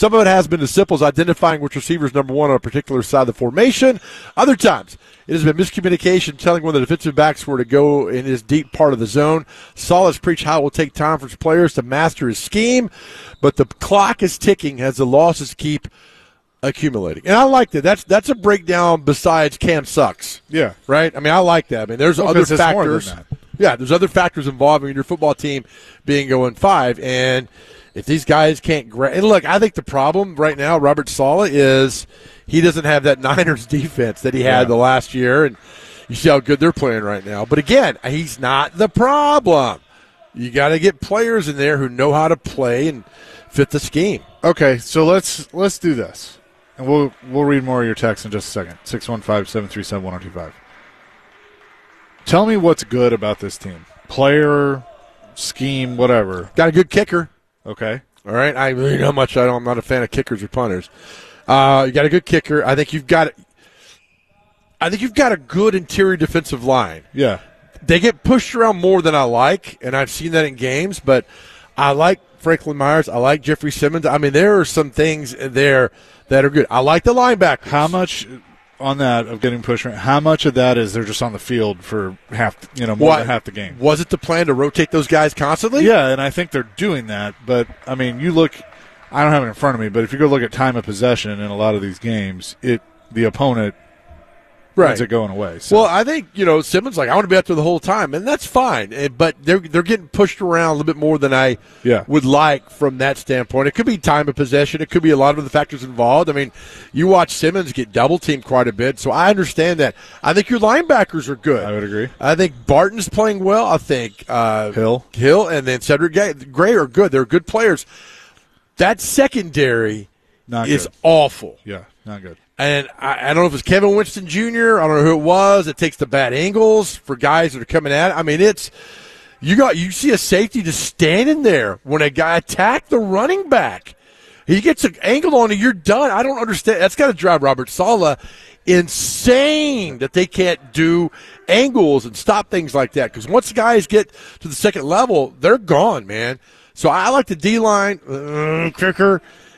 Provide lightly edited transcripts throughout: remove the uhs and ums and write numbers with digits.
Some of it has been as simple as identifying which receiver is number one on a particular side of the formation. Other times, it has been miscommunication, telling when the defensive backs were to go in his deep part of the zone. Saul has preached how it will take time for his players to master his scheme, but the clock is ticking as the losses keep accumulating. And I like that. That's a breakdown besides Cam sucks. Yeah. Right? I mean, I like that. I mean, there's other factors. Yeah, there's other factors involving your football team being 0-5, and if these guys can't and look, I think the problem right now, Robert Saleh, is he doesn't have that Niners defense that he had the last year, and you see how good they're playing right now. But again, he's not the problem. You got to get players in there who know how to play and fit the scheme. Okay, so let's do this, and we'll read more of your text in just a second. 615-737-1025. Tell me what's good about this team. Player, scheme, whatever. Got a good kicker. Okay. All right. I'm not a fan of kickers or punters. You got a good kicker. I think you've got a good interior defensive line. Yeah. They get pushed around more than I like, and I've seen that in games, but I like Franklin Myers. I like Jeffrey Simmons. I mean, there are some things there that are good. I like the linebackers. How much on that of getting pushed around, how much of that is they're just on the field for more than half the game? Was it the plan to rotate those guys constantly? Yeah, and I think they're doing that. But, I mean, you look – I don't have it in front of me, but if you go look at time of possession in a lot of these games, the opponent – ends it going away. So. Well, I think, Simmons I want to be out there the whole time, and that's fine. But they're getting pushed around a little bit more than I would like from that standpoint. It could be time of possession. It could be a lot of the factors involved. I mean, you watch Simmons get double-teamed quite a bit, so I understand that. I think your linebackers are good. I would agree. I think Barton's playing well. I think Hill and then Cedric Gray are good. They're good players. That secondary is awful. Yeah, not good. And I don't know if it's Kevin Winston Jr. I don't know who it was. It takes the bad angles for guys that are coming at it. I mean, you see a safety just standing there when a guy attacked the running back. He gets an angle on it, you're done. I don't understand. That's got to drive Robert Saleh insane that they can't do angles and stop things like that. Because once the guys get to the second level, they're gone, man. So I like the D-line, kicker,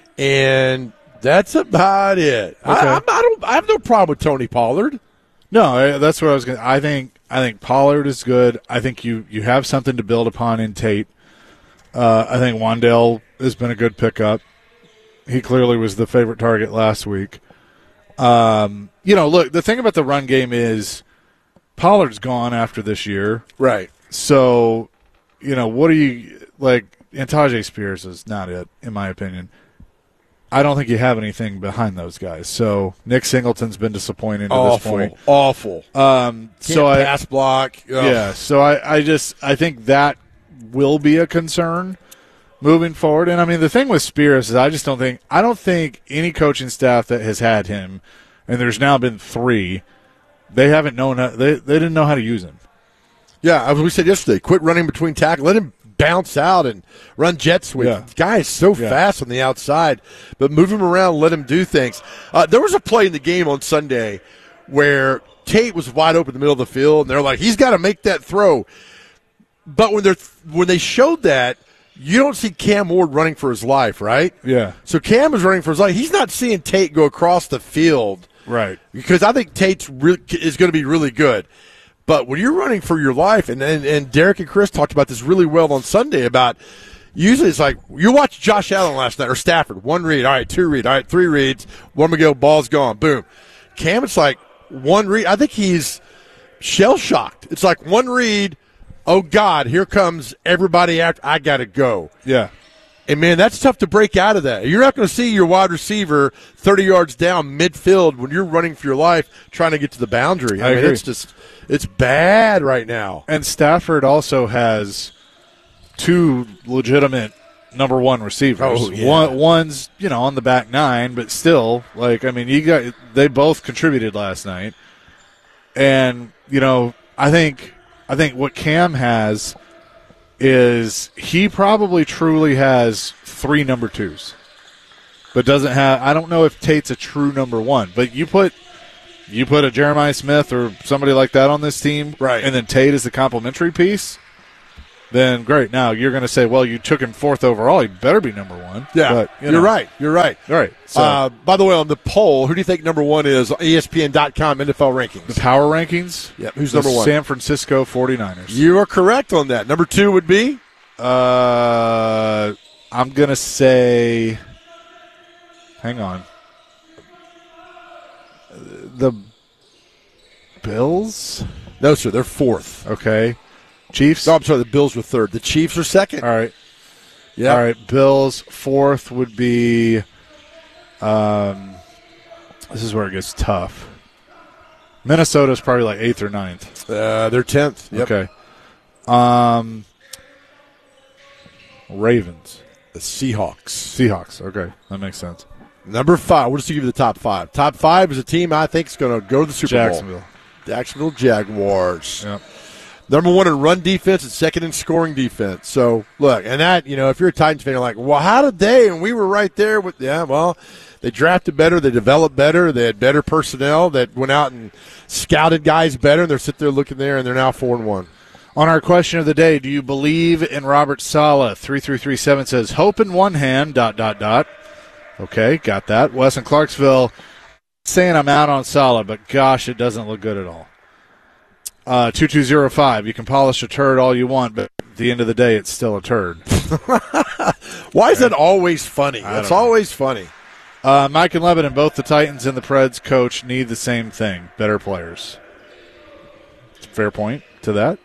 and that's about it. Okay. I have no problem with Tony Pollard. No, that's what I was going to. I think Pollard is good. I think you have something to build upon in Tate. I think Wan'Dale has been a good pickup. He clearly was the favorite target last week. Look, the thing about the run game is Pollard's gone after this year. Right. So, what are you like? And Tajay Spears is not it, in my opinion. I don't think you have anything behind those guys. So Nick Singleton's been disappointing to this point. Awful. Pass block. Ugh. Yeah. So I think that will be a concern moving forward. And I mean, the thing with Spears is I don't think any coaching staff that has had him, and there's now been 3, they haven't known they didn't know how to use him. Yeah, as we said yesterday, quit running between tackles. Let him bounce out and run jet sweep. Yeah. The guy is so fast on the outside, but move him around, let him do things. There was a play in the game on Sunday where Tate was wide open in the middle of the field, and they're like, he's got to make that throw. But when they showed that, you don't see Cam Ward running for his life, right? Yeah. So Cam is running for his life. He's not seeing Tate go across the field. Right. Because I think Tate is going to be really good. But when you're running for your life, and Derek and Chris talked about this really well on Sunday about usually it's like you watched Josh Allen last night or Stafford. 1 read, all right, 2 read, all right, 3 reads, 1 to go, ball's gone, boom. Cam, it's like 1 read. I think he's shell-shocked. It's like 1 read, oh, God, here comes everybody after. I got to go. Yeah. And, man, that's tough to break out of that. You're not going to see your wide receiver 30 yards down midfield when you're running for your life trying to get to the boundary. I mean, agree. It's bad right now. And Stafford also has 2 legitimate number 1 receivers. Oh, yeah. One's, on the back 9, but still, they both contributed last night. And, I think what Cam has is he probably truly has 3 number 2s, but doesn't have. I don't know if Tate's a true number 1, but you put a Jeremiah Smith or somebody like that on this team, right? And then Tate is the complementary piece. then great. Now you're going to say, well, you took him 4th overall. He better be number 1. Yeah, but, you're right. You're right. All right. So, by the way, on the poll, who do you think number 1 is? ESPN.com NFL rankings. the power rankings. Yep. Who's the number 1? San Francisco 49ers. You are correct on that. Number 2 would be? I'm going to say, hang on. The Bills? No, sir. They're 4th. Okay. Chiefs? No, I'm sorry. The Bills were 3rd. The Chiefs are 2nd. All right. Yeah. All right. Bills 4th would be. This is where it gets tough. Minnesota's probably like 8th or 9th. They're 10th. Yep. Okay. Ravens. The Seahawks. Seahawks. Okay. That makes sense. Number 5. We'll just give you the top 5. Top 5 is a team I think is going to go to the Super Bowl. Jacksonville Jaguars. Yep. Number 1 in run defense and 2nd in scoring defense. So, look, and that, if you're a Titans fan, you're like, well, how did they? And we were right there with, they drafted better, they developed better, they had better personnel that went out and scouted guys better, and they're sitting there looking there, and they're now 4-1. On our question of the day, do you believe in Robert Saleh? 3337 says, hope in one hand, ... Okay, got that. Wes in Clarksville saying I'm out on Saleh, but gosh, it doesn't look good at all. 2205, you can polish a turd all you want, but at the end of the day, it's still a turd. Why is that always funny? That's always funny. Mike and Lebanon, both the Titans and the Preds coach need the same thing, better players. Fair point to that.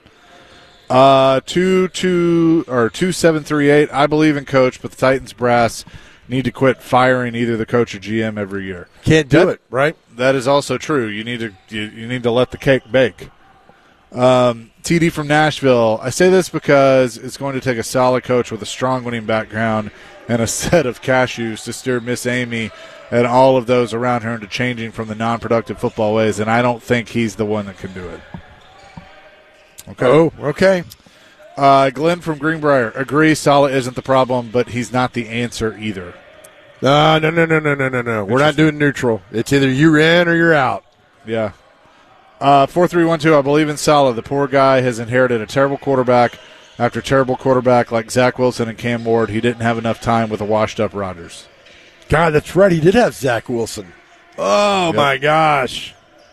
2738, I believe in coach, but the Titans brass need to quit firing either the coach or GM every year. Can't do it, right? That is also true. You need to let the cake bake. TD from Nashville, I say this because it's going to take a solid coach with a strong winning background and a set of cashews to steer Miss Amy and all of those around her into changing from the non-productive football ways, and I don't think he's the one that can do it. Okay. Oh, okay. Glenn from Greenbrier, agree, Saleh isn't the problem, but he's not the answer either. No. We're not doing neutral. It's either you're in or you're out. Yeah. 4312, I believe in Saleh. The poor guy has inherited a terrible quarterback. After a terrible quarterback like Zach Wilson and Cam Ward, he didn't have enough time with a washed-up Rodgers. God, that's right. He did have Zach Wilson. Oh, my gosh.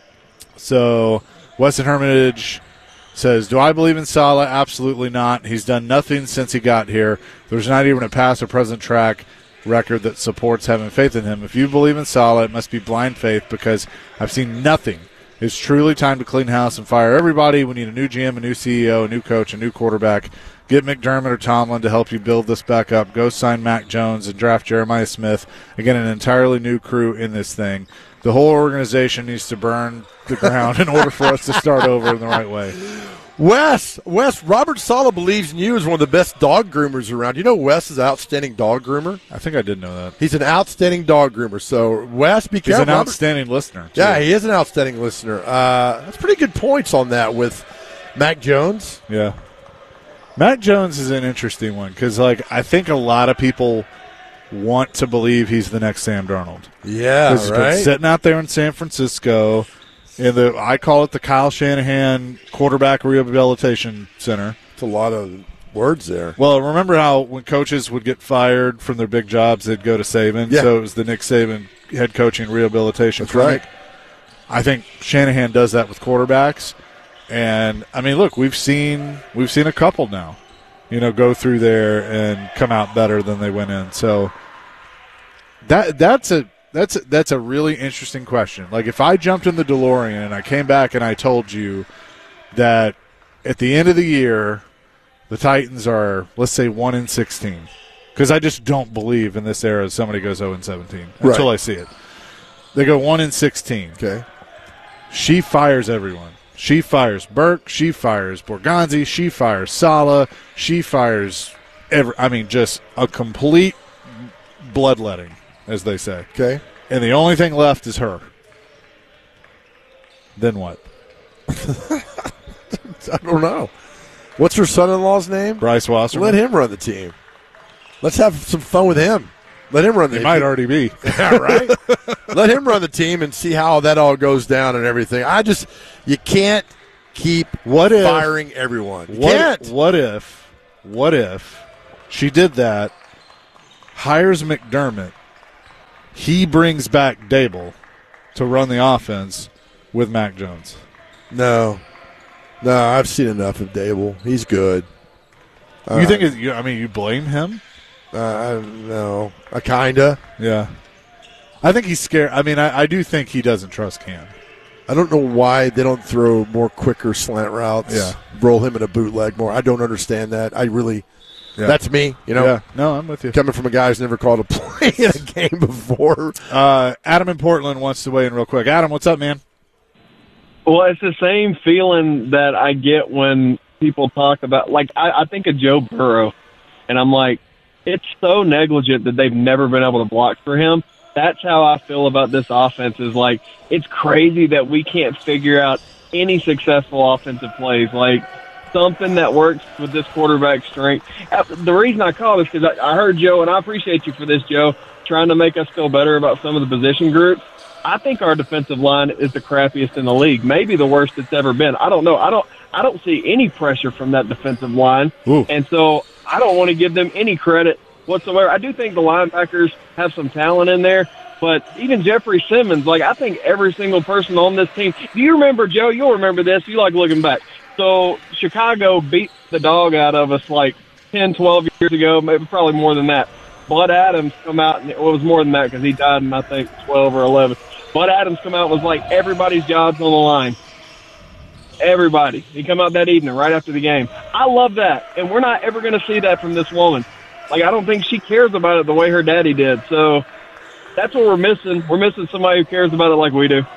So, Weston Hermitage says, do I believe in Saleh? Absolutely not. He's done nothing since he got here. There's not even a pass or present track record that supports having faith in him. If you believe in Saleh, it must be blind faith because I've seen nothing. It's truly time to clean house and fire everybody. We need a new GM, a new CEO, a new coach, a new quarterback. Get McDermott or Tomlin to help you build this back up. Go sign Mac Jones and draft Jeremiah Smith. Again, an entirely new crew in this thing. The whole organization needs to burn the ground in order for us to start over in the right way. Wes, Robert Saleh believes in you as one of the best dog groomers around. You know Wes is an outstanding dog groomer? I think I did know that. He's an outstanding dog groomer. So, Wes, be careful. He's an outstanding listener, too. Yeah, he is an outstanding listener. That's pretty good points on that with Mac Jones. Yeah. Mac Jones is an interesting one because, I think a lot of people want to believe he's the next Sam Darnold. Yeah, right? He's been sitting out there in San Francisco. I call it the Kyle Shanahan Quarterback Rehabilitation Center. It's a lot of words there. Well, remember how when coaches would get fired from their big jobs, they'd go to Saban? Yeah. So it was the Nick Saban head coaching rehabilitation clinic. Right. I think Shanahan does that with quarterbacks. And, look, we've seen a couple now, go through there and come out better than they went in. So that's a really interesting question. Like, if I jumped in the DeLorean and I came back and I told you that at the end of the year, the Titans are, let's say, 1-16, because I just don't believe in this era somebody goes 0-17 until I see it. They go 1-16. Okay. She fires everyone. She fires Burke. She fires Borgonzi. She fires Saleh. She fires just a complete bloodletting, as they say. Okay. And the only thing left is her. Then what? I don't know. What's her son-in-law's name? Bryce Wasserman. Let him run the team. Let's have some fun with him. Let him run the team. He might already be. Yeah, right? Let him run the team and see how that all goes down and everything. You can't keep firing everyone. You can't. What if what if she did that, hires McDermott, he brings back Dable to run the offense with Mac Jones? No, I've seen enough of Dable. He's good. You think? You blame him? No, I kinda. Yeah, I think he's scared. I mean, I do think he doesn't trust Cam. I don't know why they don't throw more quicker slant routes. Yeah. Roll him in a bootleg more. I don't understand that. Yeah. That's me. Yeah. No, I'm with you. Coming from a guy who's never called a play in a game before. Adam in Portland wants to weigh in real quick. Adam, what's up, man? Well, it's the same feeling that I get when people talk about, like, I think of Joe Burrow, and I'm like, it's so negligent that they've never been able to block for him. That's how I feel about this offense, is like, it's crazy that we can't figure out any successful offensive plays, like something that works with this quarterback strength. The reason I call this, because I heard Joe, and I appreciate you for this, Joe, trying to make us feel better about some of the position groups. I think our defensive line is the crappiest in the league, maybe the worst it's ever been. I don't know. I don't see any pressure from that defensive line, and so I don't want to give them any credit whatsoever. I do think the linebackers have some talent in there, but even Jeffrey Simmons, like, I think every single person on this team. Do you remember, Joe? You'll remember this. You like looking back. So Chicago beat the dog out of us like 10, 12 years ago, maybe probably more than that. Bud Adams come out, and it was more than that because he died in, I think, 12 or 11. Bud Adams come out and was like, everybody's job's on the line. Everybody. He come out that evening right after the game. I love that, and we're not ever going to see that from this woman. Like, I don't think she cares about it the way her daddy did. So that's what we're missing. We're missing somebody who cares about it like we do.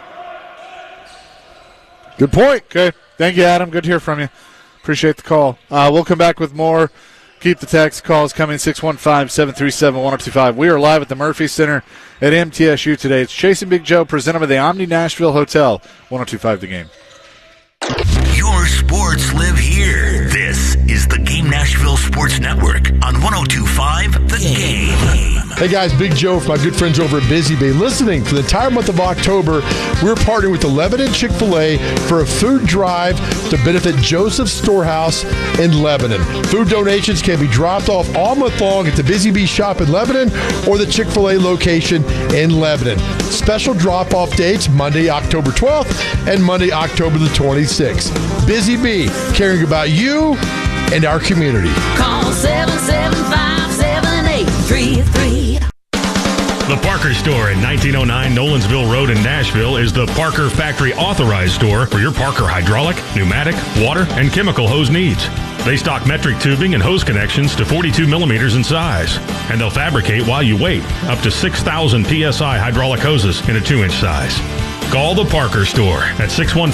Good point. Okay. Thank you, Adam. Good to hear from you. Appreciate the call. We'll come back with more. Keep the text calls coming, 615-737-1025. We are live at the Murphy Center at MTSU today. It's Chasing Big Joe, presented by the Omni Nashville Hotel, 1025 The Game. Your sports live here. This is the Game Nashville Sports Network on 1025 The Game. Hey guys, Big Joe from my good friends over at Busy Bee. Listening for the entire month of October, we're partnering with the Lebanon Chick-fil-A for a food drive to benefit Joseph's Storehouse in Lebanon. Food donations can be dropped off all month long at the Busy Bee shop in Lebanon or the Chick-fil-A location in Lebanon. Special drop-off dates, Monday, October 12th and Monday, October the 26th. Busy Bee, caring about you and our community. Call 775-7833. The Parker Store at 1909 Nolensville Road in Nashville is the Parker Factory Authorized Store for your Parker hydraulic, pneumatic, water, and chemical hose needs. They stock metric tubing and hose connections to 42 millimeters in size, and they'll fabricate while you wait up to 6,000 PSI hydraulic hoses in a 2-inch size. Call the Parker Store at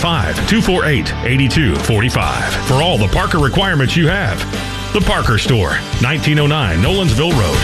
615-248-8245 for all the Parker requirements you have. The Parker Store, 1909 Nolensville Road.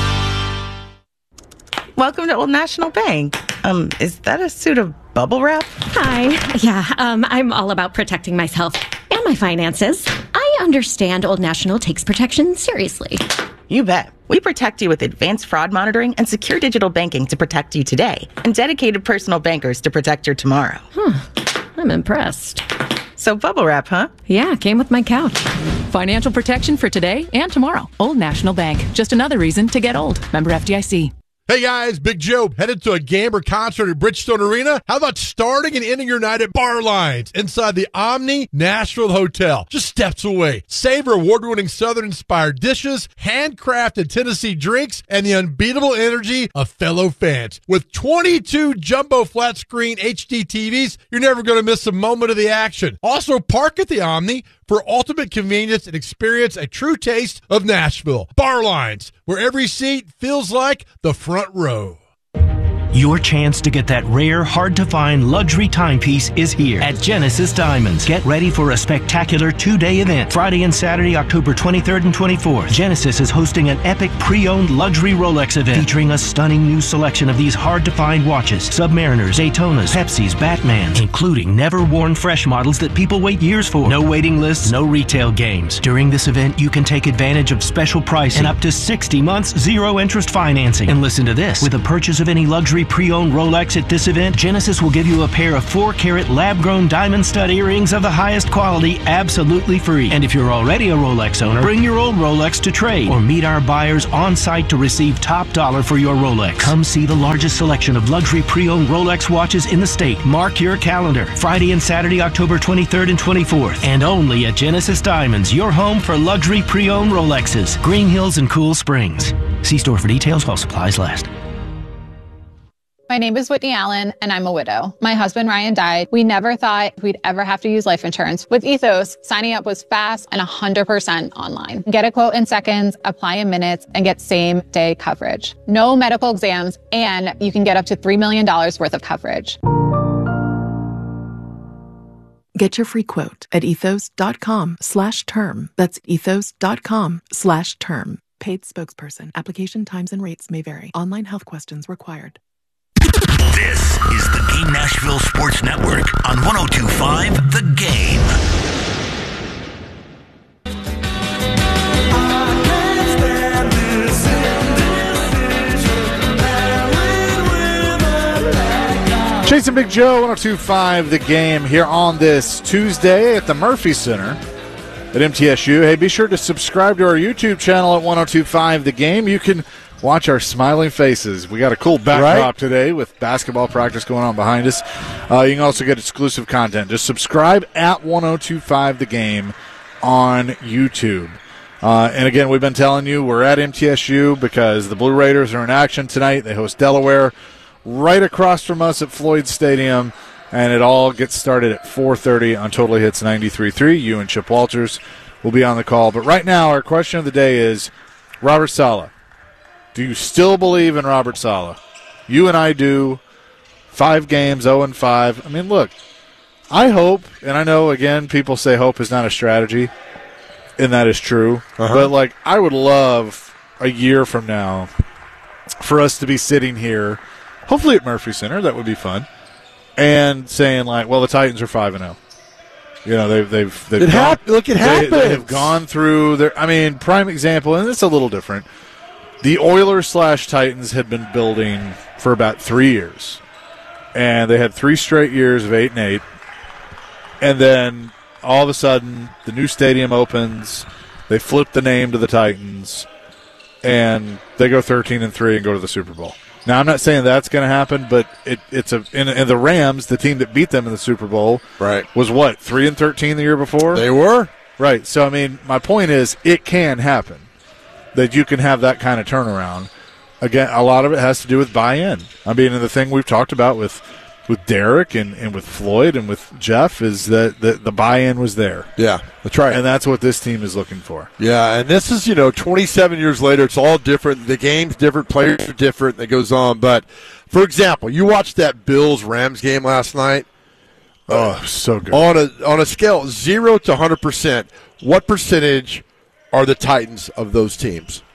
Welcome to Old National Bank. Is that a suit of bubble wrap? Hi. Yeah, I'm all about protecting myself and my finances. I understand Old National takes protection seriously. You bet. We protect you with advanced fraud monitoring and secure digital banking to protect you today, and dedicated personal bankers to protect your tomorrow. I'm impressed. So bubble wrap, huh? Yeah, came with my couch. Financial protection for today and tomorrow. Old National Bank. Just another reason to get old. Member FDIC. Hey guys, Big Joe, headed to a game or concert at Bridgestone Arena? How about starting and ending your night at Bar Lines inside the Omni Nashville Hotel, just steps away? Savor award-winning Southern-inspired dishes, handcrafted Tennessee drinks, and the unbeatable energy of fellow fans. With 22 jumbo flat-screen HD TVs, you're never going to miss a moment of the action. Also, park at the Omni for ultimate convenience and experience a true taste of Nashville. Bar Lines, where every seat feels like the front row. Your chance to get that rare, hard-to-find luxury timepiece is here at Genesis Diamonds. Get ready for a spectacular 2-day event. Friday and Saturday, October 23rd and 24th. Genesis is hosting an epic pre-owned luxury Rolex event featuring a stunning new selection of these hard-to-find watches. Submariners, Daytonas, Pepsis, Batmans, including never-worn fresh models that people wait years for. No waiting lists, no retail games. During this event, you can take advantage of special pricing and up to 60 months, zero-interest financing. And listen to this. With a purchase of any luxury luxury pre-owned Rolex at this event, Genesis will give you a pair of 4-carat lab-grown diamond stud earrings of the highest quality absolutely free. And if you're already a Rolex owner, bring your old Rolex to trade or meet our buyers on site to receive top dollar for your Rolex. Come see the largest selection of luxury pre-owned Rolex watches in the state. Mark your calendar. Friday and Saturday, October 23rd and 24th. And only at Genesis Diamonds, your home for luxury pre-owned Rolexes. Green Hills and Cool Springs. See store for details while supplies last. My name is Whitney Allen, and I'm a widow. My husband, Ryan, died. We never thought we'd ever have to use life insurance. With Ethos, signing up was fast and 100% online. Get a quote in seconds, apply in minutes, and get same-day coverage. No medical exams, and you can get up to $3 million worth of coverage. Get your free quote at ethos.com/term. That's ethos.com/term. Paid spokesperson. Application times and rates may vary. Online health questions required. This is the Game Nashville Sports Network on 102.5 The Game. Chasing Big Joe, 102.5 The Game here on this Tuesday at the Murphy Center at MTSU. Hey, be sure to subscribe to our YouTube channel at 102.5 The Game. You can watch our smiling faces. We got a cool backdrop today with basketball practice going on behind us. You can also get exclusive content. Just subscribe at 102.5 The Game on YouTube. And again, we've been telling you we're at MTSU because the Blue Raiders are in action tonight. They host Delaware right across from us at Floyd Stadium, and it all gets started at 4:30 on Totally Hits 93.3. You and Chip Walters will be on the call. But right now, our question of the day is, Robert Saleh. Do you still believe in Robert Saleh? You and I do. 5 games, 0-5. I mean, look, I hope, and I know, again, people say hope is not a strategy, and that is true. But, like, I would love a year from now for us to be sitting here, hopefully at Murphy Center. That would be fun. And saying, like, well, the Titans are 5-0. You know, they've it happens. They have gone through their, I mean, prime example, and it's a little different. The Oilers/Titans had been building for about 3 years. And they had 3 straight years of 8-8. And then all of a sudden, the new stadium opens. They flip the name to the Titans. And they go 13-3 and go to the Super Bowl. Now, I'm not saying that's going to happen, but it's in the Rams, the team that beat them in the Super Bowl, was what, 3-13 the year before? They were. Right. So, I mean, my point is it can happen, that you can have that kind of turnaround. Again, a lot of it has to do with buy-in. I mean, and the thing we've talked about with Derek and with Floyd and with Jeff is that the buy-in was there. Yeah, that's right. And that's what this team is looking for. Yeah, and this is, 27 years later, it's all different. The game's different, players are different, that goes on. But, for example, you watched that Bills-Rams game last night. Oh, so good. On a scale 0 to 100%, what percentage are the Titans of those teams?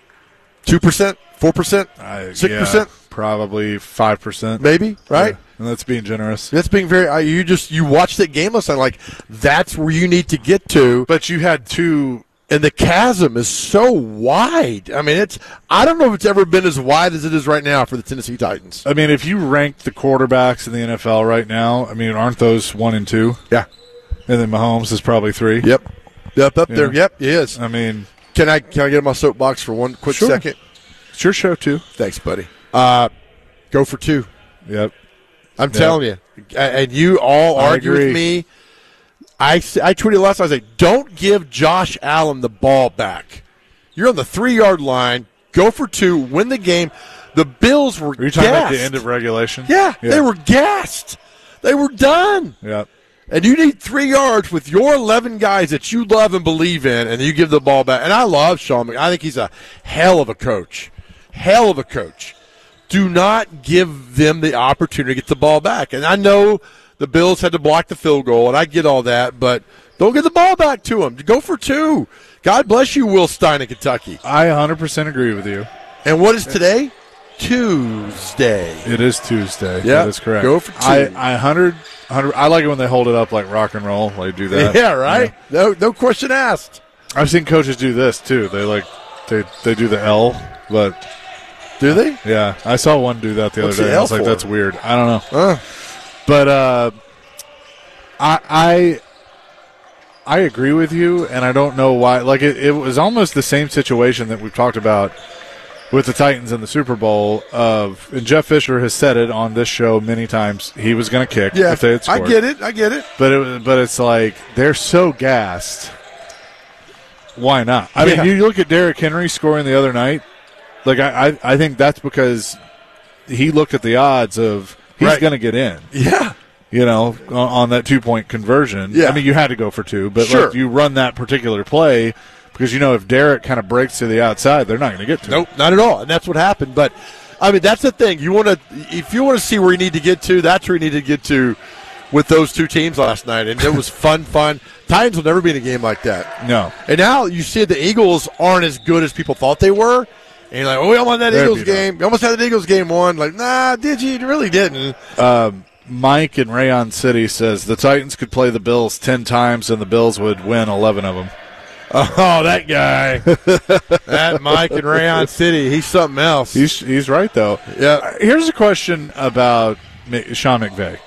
2%? 4%? 6%? Yeah, probably 5%. Maybe, right? Yeah. And that's being generous. That's being very. You watched that game last night. Like, that's where you need to get to. But you had 2, and the chasm is so wide. I mean, I don't know if it's ever been as wide as it is right now for the Tennessee Titans. I mean, if you ranked the quarterbacks in the NFL right now, I mean, aren't those 1 and 2? Yeah. And then Mahomes is probably 3. Yep, up there. Yep, he is. I mean, can I get on my soapbox for one quick second? It's your show too. Thanks, buddy. Go for 2. Yep. I'm telling you, and you all argue with me. I tweeted last night, I say, don't give Josh Allen the ball back. You're on the 3-yard line. Go for 2. Win the game. The Bills were gassed. Are you talking about the end of regulation? Yeah, they were gassed. They were done. Yep. And you need 3 yards with your 11 guys that you love and believe in, and you give the ball back. And I love Sean McVay. I think he's a hell of a coach. Hell of a coach. Do not give them the opportunity to get the ball back. And I know the Bills had to block the field goal, and I get all that, but don't give the ball back to them. Go for 2. God bless you, Will Stein in Kentucky. I 100% agree with you. And what is today? Tuesday. It is Tuesday. Yeah, that is correct. Go for 2. I like it when they hold it up like rock and roll. They do that. Yeah, right? Yeah. No question asked. I've seen coaches do this, too. They do the L, but Do they? Yeah, I saw one do that the What's other day. the I was L like, for? that's weird. I don't know. But I agree with you, and I don't know why. Like, it was almost the same situation that we've talked about with the Titans in the Super Bowl and Jeff Fisher has said it on this show many times, he was going to kick if they had scored. I get it. But it's like they're so gassed. Why not? I mean, you look at Derrick Henry scoring the other night. Like, I think that's because he looked at the odds of he's going to get in. Yeah. You know, on that 2-point conversion. Yeah. I mean, you had to go for 2, but Sure. like, you run that particular play because, you know, if Derrick kind of breaks to the outside, they're not going to get to it. Nope, not at all. And that's what happened. But, I mean, that's the thing. If you want to see where you need to get to, that's where you need to get to with those two teams last night. And it was fun. Titans will never be in a game like that. No. And now you see the Eagles aren't as good as people thought they were. And you're like, we almost had that Eagles game. You almost had the Eagles game won. Like, nah, did you? You really didn't. Mike in Rayon City says the Titans could play the Bills 10 times and the Bills would win 11 of them. Oh, that guy. That Mike in Rayon City. He's something else. He's right, though. Yeah. Here's a question about Sean McVay.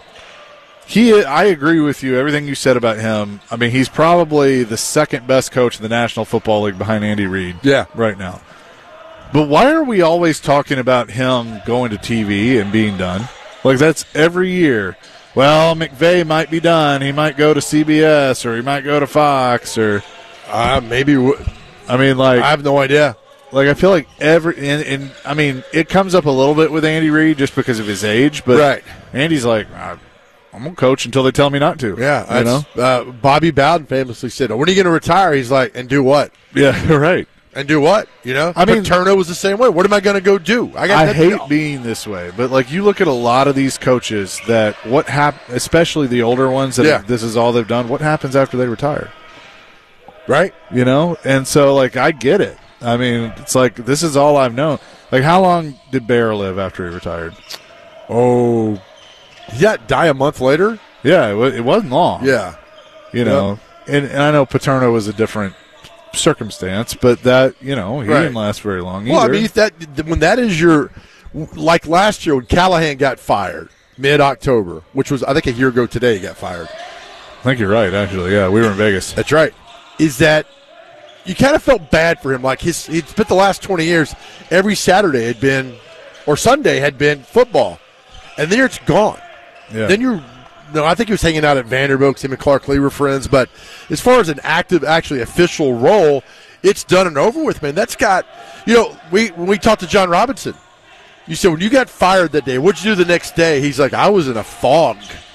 I agree with you, everything you said about him. I mean, he's probably the second best coach in the National Football League behind Andy Reid right now. But why are we always talking about him going to TV and being done? Like, that's every year. Well, McVay might be done. He might go to CBS or he might go to Fox or maybe. I mean, like, I have no idea. Like, I feel like and I mean, it comes up a little bit with Andy Reid just because of his age, but Andy's like, I'm going to coach until they tell me not to. Yeah. You know? Bobby Bowden famously said, when are you going to retire? He's like, and do what? Yeah, right. And do what? You know? I mean, Paterno was the same way. What am I going to go do? I hate being this way, but like you look at a lot of these coaches that especially the older ones that this is all they've done. What happens after they retire? Right? You know? And so, like, I get it. I mean, it's like, this is all I've known. Like, how long did Bear live after he retired? Oh, he got die a month later? Yeah, it wasn't long. Yeah. You know, and I know Paterno was a different circumstance, but that, you know, he didn't last very long either. Well, I mean, when that is your, like last year when Callahan got fired mid-October, which was, I think, a year ago today he got fired. I think you're right, actually. Yeah, we were in Vegas. That's right. Is that you kind of felt bad for him. Like he'd spent the last 20 years, every Saturday had been, or Sunday had been football. And then it's gone. Yeah. Then I think he was hanging out at Vanderbilt because him and Clark Lee were friends. But as far as an active, actually official role, it's done and over with, man. That's got, you know, when we talked to John Robinson, you said, when you got fired that day, what'd you do the next day? He's like, I was in a fog.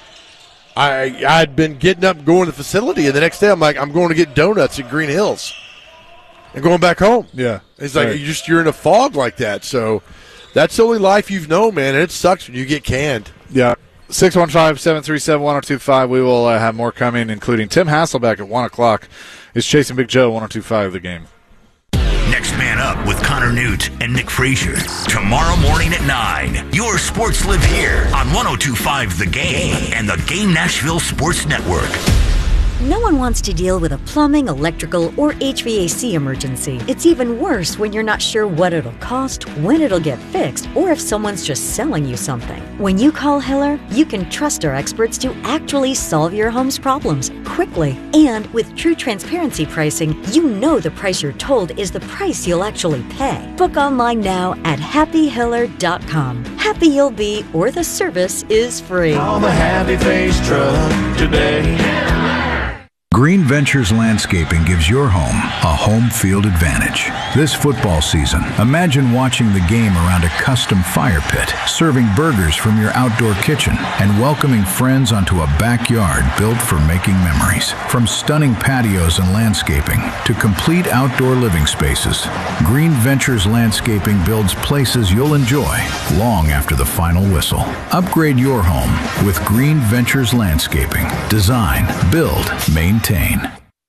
I'd been getting up and going to the facility, and the next day I'm like, I'm going to get donuts in Green Hills and going back home. Yeah. He's like, you're in a fog like that. So that's the only life you've known, man, and it sucks when you get canned. Yeah. 615-737-1025. We will have more coming, including Tim Hasselbeck at 1 o'clock. Is Chasing Big Joe, 102.5 The Game. Next Man Up with Connor Newt and Nick Frazier. Tomorrow morning at 9. Your sports live here on 102.5 The Game and the Game Nashville Sports Network. No one wants to deal with a plumbing, electrical, or HVAC emergency. It's even worse when you're not sure what it'll cost, when it'll get fixed, or if someone's just selling you something. When you call Hiller, you can trust our experts to actually solve your home's problems quickly. And with true transparency pricing, you know the price you're told is the price you'll actually pay. Book online now at happyhiller.com. Happy you'll be, or the service is free. Call the Happy Face truck today. Green Ventures Landscaping gives your home a home field advantage. This football season, imagine watching the game around a custom fire pit, serving burgers from your outdoor kitchen, and welcoming friends onto a backyard built for making memories. From stunning patios and landscaping to complete outdoor living spaces, Green Ventures Landscaping builds places you'll enjoy long after the final whistle. Upgrade your home with Green Ventures Landscaping. Design, build, maintain.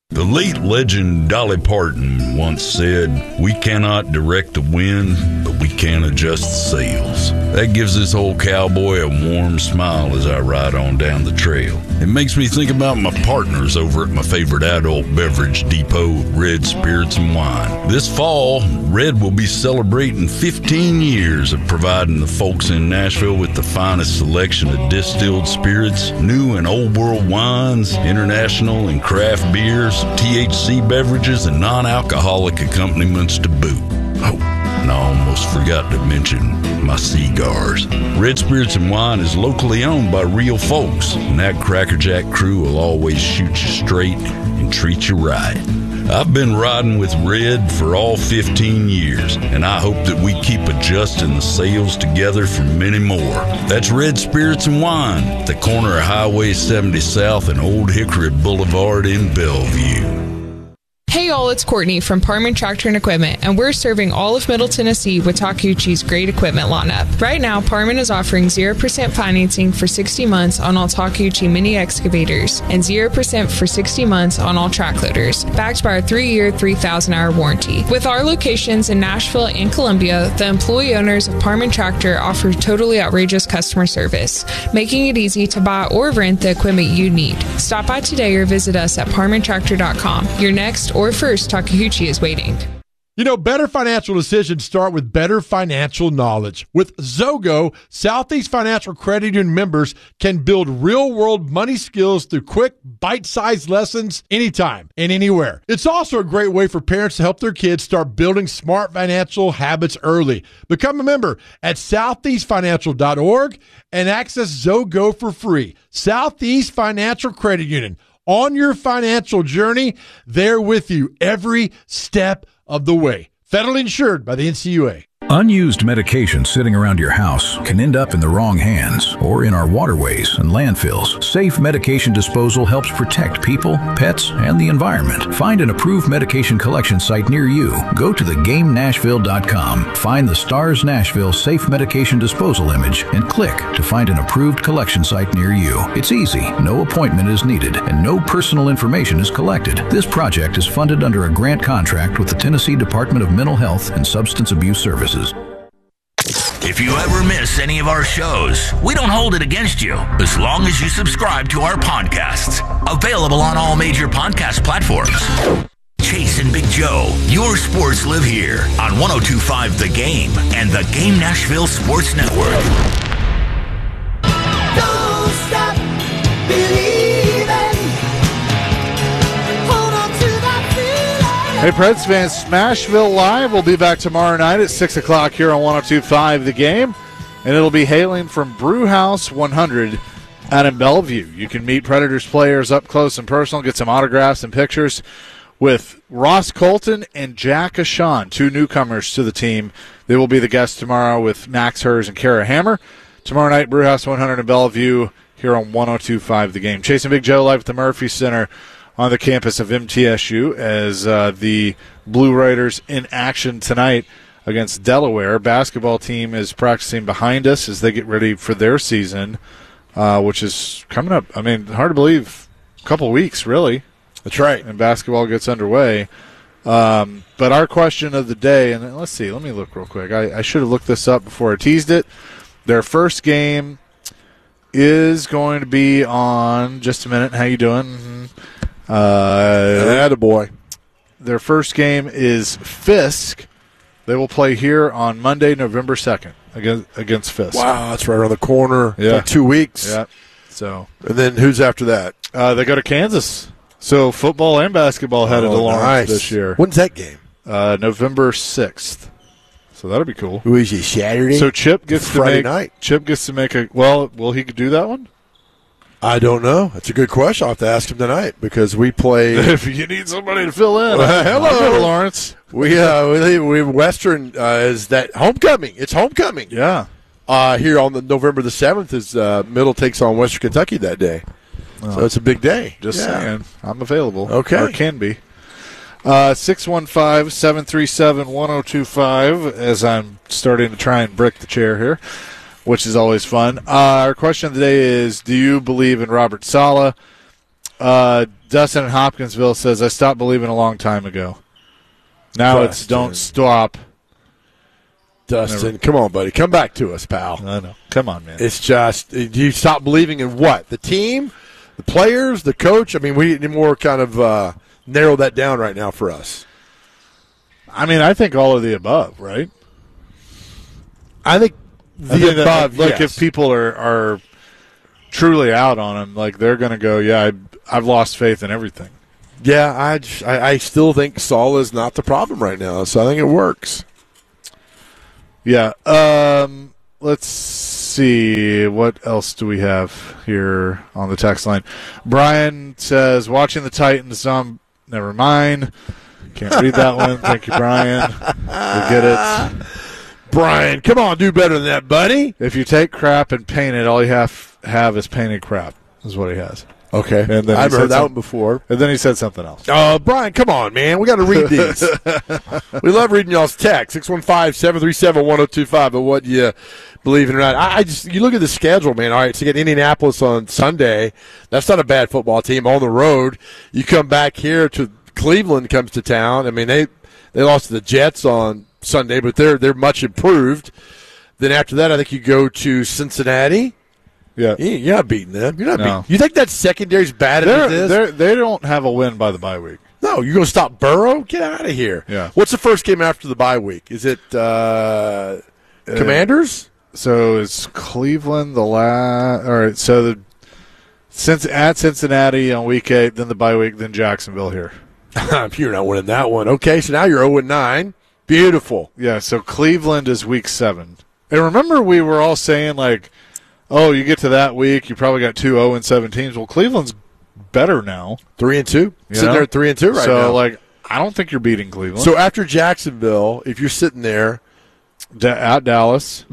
The late legend Dolly Parton once said, "We cannot direct the wind, but we can adjust the sails." That gives this old cowboy a warm smile as I ride on down the trail. It makes me think about my partners over at my favorite adult beverage depot, Red Spirits and Wine. This fall, Red will be celebrating 15 years of providing the folks in Nashville with the finest selection of distilled spirits, new and old world wines, international and craft beers, THC beverages, and non-alcoholic accompaniments to boot. Oh, and I almost forgot to mention my cigars. Red Spirits and Wine is locally owned by real folks, and that Crackerjack crew will always shoot you straight and treat you right. I've been riding with Red for all 15 years, and I hope that we keep adjusting the sails together for many more. That's Red Spirits and Wine, at the corner of Highway 70 South and Old Hickory Boulevard in Bellevue. Hey y'all, it's Courtney from Parman Tractor and Equipment, and we're serving all of Middle Tennessee with Takeuchi's great equipment lineup. Right now, Parman is offering 0% financing for 60 months on all Takeuchi mini excavators and 0% for 60 months on all track loaders, backed by our 3-year, 3,000-hour warranty. With our locations in Nashville and Columbia, the employee owners of Parman Tractor offer totally outrageous customer service, making it easy to buy or rent the equipment you need. Stop by today or visit us at parmantractor.com. Your next or first Takeuchi is waiting. You know, better financial decisions start with better financial knowledge. With Zogo, Southeast Financial Credit Union members can build real-world money skills through quick, bite-sized lessons anytime and anywhere. It's also a great way for parents to help their kids start building smart financial habits early. Become a member at southeastfinancial.org and access Zogo for free. Southeast Financial Credit Union. On your financial journey, they're with you every step of the way. Federally insured by the NCUA. Unused medication sitting around your house can end up in the wrong hands or in our waterways and landfills. Safe medication disposal helps protect people, pets, and the environment. Find an approved medication collection site near you. Go to thegamenashville.com, find the STARS Nashville Safe Medication Disposal image, and click to find an approved collection site near you. It's easy, no appointment is needed, and no personal information is collected. This project is funded under a grant contract with the Tennessee Department of Mental Health and Substance Abuse Services. If you ever miss any of our shows, we don't hold it against you as long as you subscribe to our podcasts. Available on all major podcast platforms. Chase and Big Joe, your sports live here on 102.5 The Game and the Game Nashville Sports Network. Don't stop believing. Hold on to that feeling. Hey, Preds fans, Smashville Live will be back tomorrow night at 6 o'clock here on 102.5 The Game, and it'll be hailing from Brewhouse 100 out in Bellevue. You can meet Predators players up close and personal, get some autographs and pictures with Ross Colton and Jack Ashawn, two newcomers to the team. They will be the guests tomorrow with Max Hers and Kara Hammer. Tomorrow night, Brewhouse 100 in Bellevue here on 102.5 The Game. Chasing Big Joe live at the Murphy Center on the campus of MTSU as the Blue Raiders in action tonight against Delaware. Basketball team is practicing behind us as they get ready for their season, which is coming up. I mean, hard to believe, a couple weeks, really. That's right. And basketball gets underway. But our question of the day, and let's see, let me look real quick. I should have looked this up before I teased it. Their first game is going to be on, just a minute, how you doing? Attaboy. Their first game is Fisk. They will play here on Monday, November 2nd against Fisk. Wow, that's right around the corner. Yeah. Like 2 weeks. Yeah. So, and then who's after that? They go to Kansas. So football and basketball headed to Lawrence this year. When's that game? November 6th. So that'll be cool. Who is it, Saturday? So Chip gets Friday to make night. Chip gets to make a. Well, will he do that one? I don't know. That's a good question. I'll have to ask him tonight because we play. If you need somebody to fill in, hello, Lawrence. We Western is that homecoming. It's homecoming. Yeah. Here on the November the 7th is Middle takes on Western Kentucky that day. So it's a big day. Just saying, I'm available. Okay, or can be. 615-737-1025. As I'm starting to try and brick the chair here, which is always fun. Our question of the day is: do you believe in Robert Saleh? Dustin in Hopkinsville says, I stopped believing a long time ago. Now it's don't stop. Dustin, come on, buddy. Come back to us, pal. I know. Come on, man. It's just, you stop believing in what? The team, the players, the coach? I mean, we need more kind of narrow that down right now for us. I mean, I think all of the above, right? I think the above, like yes. if people are truly out on him, like they're going to go, yeah, I've lost faith in everything. Yeah, I still think Saul is not the problem right now, so I think it works. Yeah. Let's see. What else do we have here on the text line? Brian says, watching the Titans. Never mind. Can't read that one. Thank you, Brian. We get it. Brian, come on, do better than that, buddy. If you take crap and paint it, all you have is painted crap, is what he has. Okay. And then I've heard that one before. And then he said something else. Brian, come on, man. We got to read these. We love reading y'all's text, 615-737-1025, but what you believe in or not. You look at the schedule, man. All right, so you get Indianapolis on Sunday. That's not a bad football team on the road. You come back here to Cleveland comes to town. I mean, they lost to the Jets on Sunday, but they're much improved. Then after that, I think you go to Cincinnati. Yeah, you're not beating them. You're not beating. You think that secondary's bad as it is? They don't have a win by the bye week. No, you're going to stop Burrow? Get out of here. Yeah. What's the first game after the bye week? Is it Commanders? So it's Cleveland the last. All right, so at Cincinnati on week 8, then the bye week, then Jacksonville here. You're not winning that one. Okay, so now you're 0-9. Beautiful. Yeah, so Cleveland is week 7. And remember we were all saying, like, oh, you get to that week, you probably got 2 0-7 teams. Well, Cleveland's better now. 3-2. Sitting there at 3-2 right now. So, like, I don't think you're beating Cleveland. So after Jacksonville, if you're sitting there. At Dallas.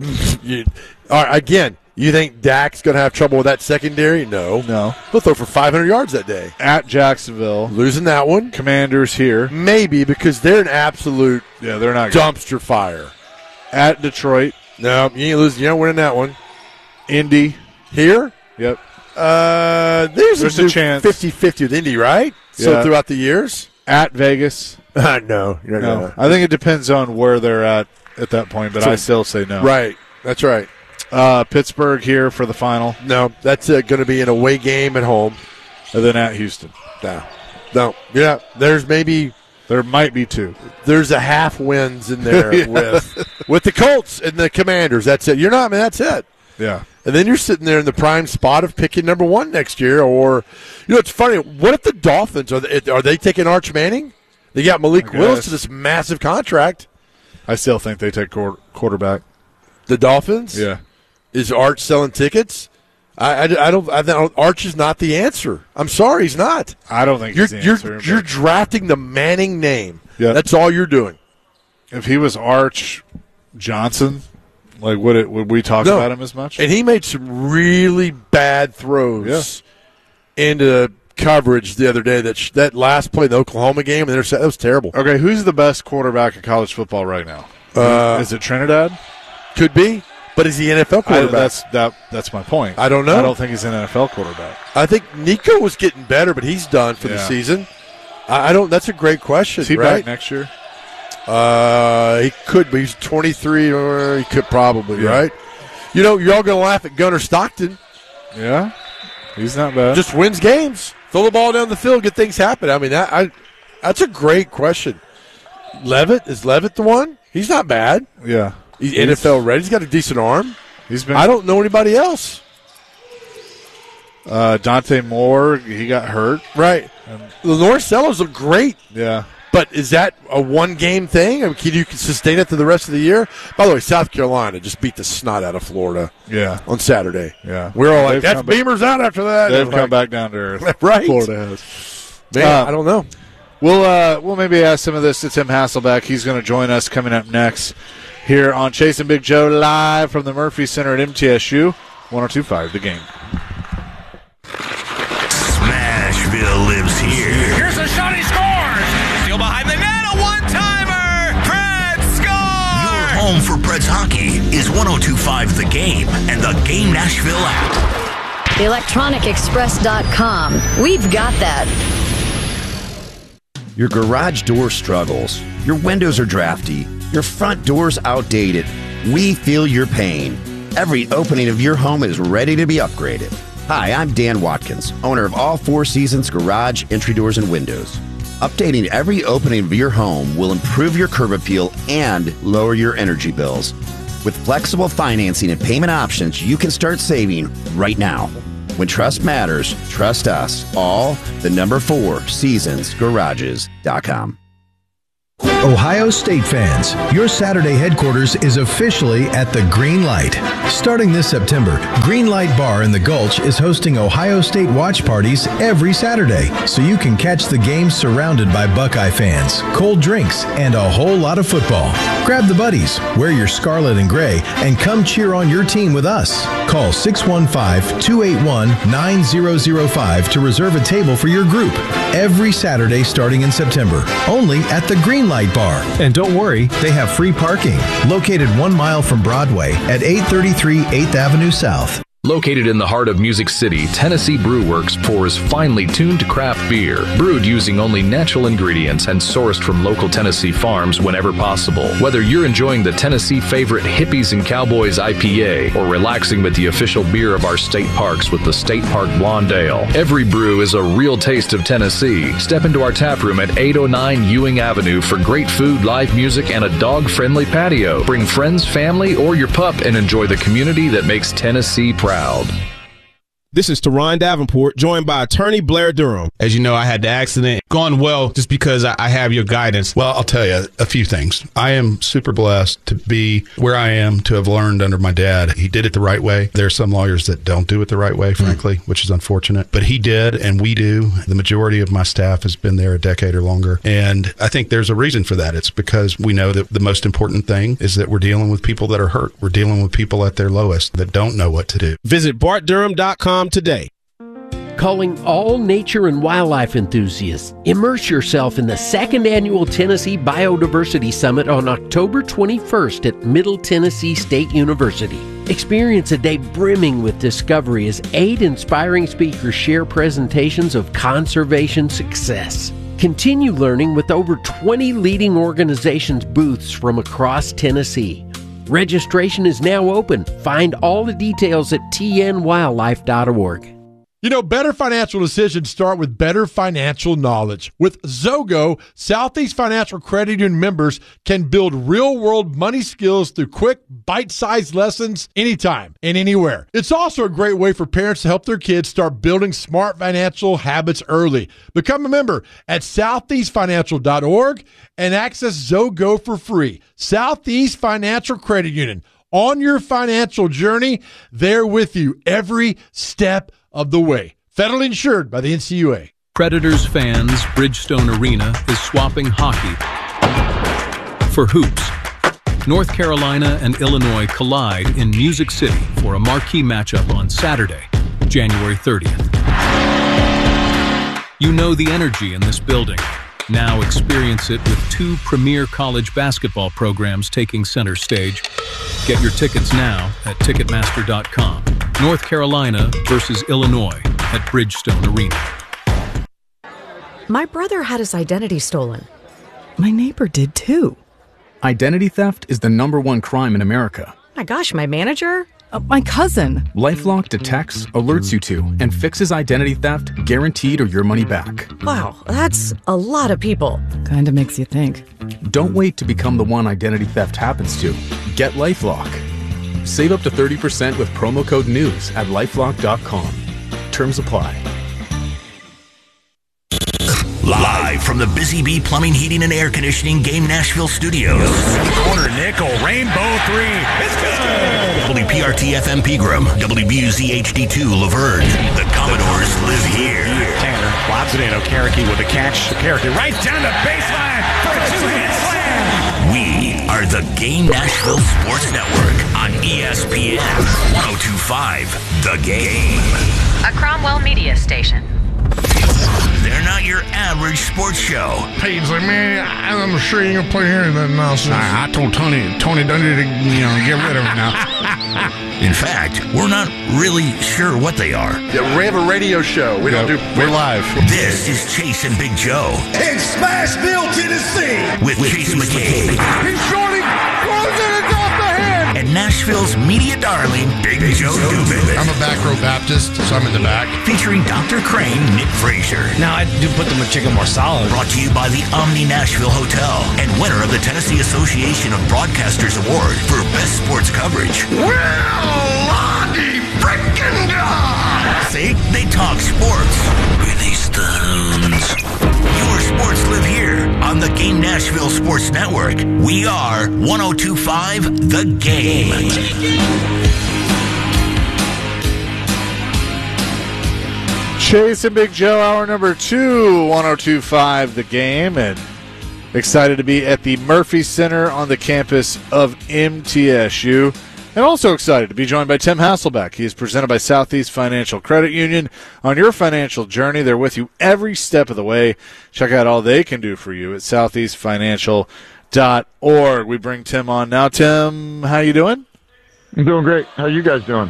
All right, again, you think Dak's going to have trouble with that secondary? No. He'll throw for 500 yards that day. At Jacksonville. Losing that one. Commanders here. Maybe, because they're an absolute they're not dumpster fire. At Detroit. No, you ain't losing. You're not winning that one. Indy. Here? Yep. There's a chance. 50-50 with Indy, right? Yeah. So throughout the years? At Vegas. No. I think it depends on where they're at that point, but I still say no. Right. That's right. Pittsburgh here for the final. No, that's going to be an away game at home. And then at Houston. No. Yeah, there might be 2. There's a half wins in there with the Colts and the Commanders. That's it. You're not, man. That's it. Yeah. And then you're sitting there in the prime spot of picking number 1 next year. Or, it's funny. What if the Dolphins, are they taking Arch Manning? They got Malik Willis to this massive contract. I still think they take quarterback. The Dolphins? Yeah. Is Arch selling tickets? I think Arch is not the answer. I'm sorry, he's not. I don't think he's the answer. You're drafting the Manning name. Yeah. That's all you're doing. If he was Arch Johnson, like would we talk about him as much? And he made some really bad throws into coverage the other day. That last play, the Oklahoma game, and that was terrible. Okay, who's the best quarterback in college football right now? Is it Trinidad? Could be. But is he an NFL quarterback? That's my point. I don't know. I don't think he's an NFL quarterback. I think Nico was getting better, but he's done for the season. I don't. That's a great question. Is he right? back next year? He could be. He's 23, or he could probably, right? You're all going to laugh at Gunnar Stockton. Yeah, he's not bad. Just wins games. Throw the ball down the field, get things happen. I mean, that's a great question. Is Levitt the one? He's not bad. Yeah. He's NFL ready. He's got a decent arm. I don't know anybody else. Dante Moore, he got hurt. Right. Lenore Sellers look great. Yeah. But is that a one-game thing? I mean, can you sustain it through the rest of the year? By the way, South Carolina just beat the snot out of Florida on Saturday. Yeah. We're all like, that's Beamer's out after that. They've come back down to earth. Right. Florida has. Man, I don't know. We'll maybe ask some of this to Tim Hasselbeck. He's going to join us coming up next here on Chasing Big Joe live from the Murphy Center at MTSU 102.5 The Game. Smashville lives here. Here's a shot, he scores! Still behind the net, a one-timer! Preds scores! Your home for Preds hockey is 102.5 The Game and the Game Nashville app. electronicexpress.com. We've got that. Your garage door struggles. Your windows are drafty. Your front door's outdated. We feel your pain. Every opening of your home is ready to be upgraded. Hi, I'm Dan Watkins, owner of All Four Seasons Garage, Entry Doors, and Windows. Updating every opening of your home will improve your curb appeal and lower your energy bills. With flexible financing and payment options, you can start saving right now. When trust matters, trust us. All the number 4 seasonsgarages.com. Ohio State fans, your Saturday headquarters is officially at the Green Light. Starting this September, Green Light Bar in the Gulch is hosting Ohio State watch parties every Saturday, so you can catch the game surrounded by Buckeye fans, cold drinks, and a whole lot of football. Grab the buddies, wear your scarlet and gray, and come cheer on your team with us. Call 615-281-9005 to reserve a table for your group every Saturday starting in September, only at the Green Light Bar. And don't worry, they have free parking. Located 1 mile from Broadway at 833 8th Avenue South. Located in the heart of Music City, Tennessee Brew Works pours finely tuned craft beer, brewed using only natural ingredients and sourced from local Tennessee farms whenever possible. Whether you're enjoying the Tennessee favorite Hippies and Cowboys IPA or relaxing with the official beer of our state parks with the State Park Blonde Ale, every brew is a real taste of Tennessee. Step into our tap room at 809 Ewing Avenue for great food, live music, and a dog-friendly patio. Bring friends, family, or your pup and enjoy the community that makes Tennessee proud. This is Teron Davenport, joined by attorney Blair Durham. As you know, I had the accident. Gone well just because I have your guidance. Well, I'll tell you a few things. I am super blessed to be where I am, to have learned under my dad. He did it the right way. There are some lawyers that don't do it the right way, frankly, which is unfortunate. But he did, and we do. The majority of my staff has been there a decade or longer. And I think there's a reason for that. It's because we know that the most important thing is that we're dealing with people that are hurt. We're dealing with people at their lowest that don't know what to do. Visit bartdurham.com today. Calling all nature and wildlife enthusiasts. Immerse yourself in the 2nd Annual Tennessee Biodiversity Summit on October 21st at Middle Tennessee State University. Experience a day brimming with discovery as 8 inspiring speakers share presentations of conservation success. Continue learning with over 20 leading organizations' booths from across Tennessee. Registration is now open. Find all the details at tnwildlife.org. You know, better financial decisions start with better financial knowledge. With Zogo, Southeast Financial Credit Union members can build real-world money skills through quick, bite-sized lessons anytime and anywhere. It's also a great way for parents to help their kids start building smart financial habits early. Become a member at southeastfinancial.org and access Zogo for free. Southeast Financial Credit Union. On your financial journey, they're with you every step of the way. Federally insured by the NCUA. Predators fans, Bridgestone Arena is swapping hockey for hoops. North Carolina and Illinois collide in Music City for a marquee matchup on Saturday, January 30th. You know the energy in this building. Now experience it with 2 premier college basketball programs taking center stage. Get your tickets now at Ticketmaster.com. North Carolina versus Illinois at Bridgestone Arena. My brother had his identity stolen. My neighbor did too. Identity theft is the #1 crime in America. My gosh, my manager? My cousin. LifeLock detects, alerts you to, and fixes identity theft guaranteed or your money back. Wow, that's a lot of people. Kinda makes you think. Don't wait to become the one identity theft happens to. Get LifeLock. Save up to 30% with promo code NEWS at LifeLock.com. Terms apply. Live from the Busy Bee Plumbing, Heating, and Air Conditioning Game Nashville Studios. Corner nickel, rainbow 3. It's good. WPRT FM Pegram, WBUZ HD2 Laverne. The Commodores live here. Tanner lobs it in. Okereke with a catch. Okereke right down the baseline for a 2-hit slam. We are the Game Nashville Sports Network on ESPN 102.5 The Game. A Cromwell Media Station. They're not your average sports show. Peyton's like, man, I'm sure you ain't gonna play here and then nonsense. I told Tony don't need to, get rid of it now. In fact, we're not really sure what they are. Yeah, we have a radio show. We're live. This is Chase and Big Joe in Smashville, Tennessee. With Chase McCabe. He's shorting, closing it off the head. And Nashville's media darling, Big Joe Dubin. I'm a back row Baptist, so I'm in the back. Featuring Dr. Crane, Nick Frazier. Now I do put the chicken more solid. Brought to you by the Omni Nashville Hotel and winner of the Tennessee Association of Broadcasters Award for Best Sports Coverage. See, they talk sports. Release the hounds. Your sports live here on the Game Nashville Sports Network. We are 102.5 The Game. Chase and Big Joe, hour number 2, 102.5 The Game, and excited to be at the Murphy Center on the campus of MTSU. And also excited to be joined by Tim Hasselbeck. He is presented by Southeast Financial Credit Union. On your financial journey, they're with you every step of the way. Check out all they can do for you at southeastfinancial.org. We bring Tim on now. Tim, how you doing? I'm doing great. How you guys doing?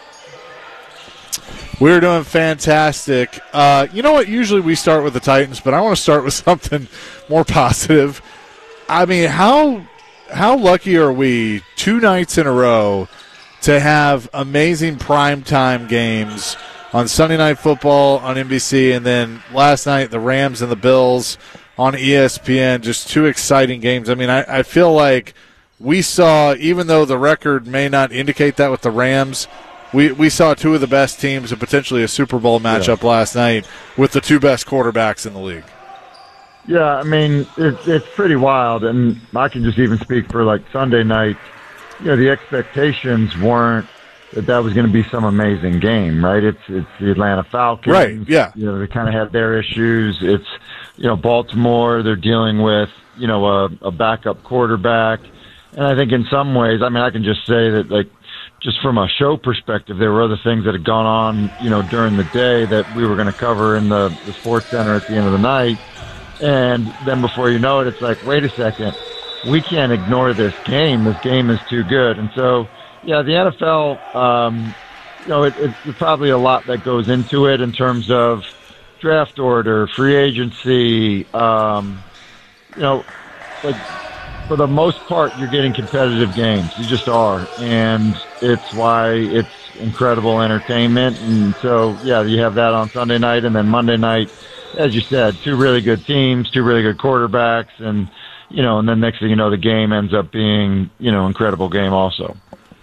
We're doing fantastic. You know what? Usually we start with the Titans, but I want to start with something more positive. I mean, how lucky are we 2 nights in a row to have amazing primetime games on Sunday Night Football on NBC, and then last night the Rams and the Bills on ESPN, just 2 exciting games. I mean, I feel like we saw, even though the record may not indicate that with the Rams, we saw 2 of the best teams and potentially a Super Bowl matchup last night with the 2 best quarterbacks in the league. Yeah, I mean, it's pretty wild, and I can just even speak for, like, Sunday night. You know, the expectations weren't that was going to be some amazing game, right? It's the Atlanta Falcons. Right, yeah. You know, they kind of had their issues. It's, you know, Baltimore, they're dealing with, you know, a backup quarterback. And I think in some ways, I mean, I can just say that, like, just from a show perspective, there were other things that had gone on, you know, during the day that we were going to cover in the Sports Center at the end of the night. And then before you know it, it's like, wait a second, we can't ignore this game. This game is too good. And so, yeah, the NFL, you know, it's probably a lot that goes into it in terms of draft order, free agency. You know, like for the most part, you're getting competitive games. You just are. And it's why it's incredible entertainment. And so, yeah, you have that on Sunday night, and then Monday night, as you said, 2 really good teams, 2 really good quarterbacks, and, you know, and then next thing you know, the game ends up being, you know, incredible game also.